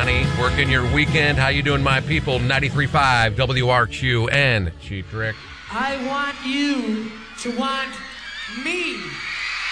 Johnny. Working your weekend. How you doing, my people? 93.5 WRQN. Cheap Trick. I want you to want me.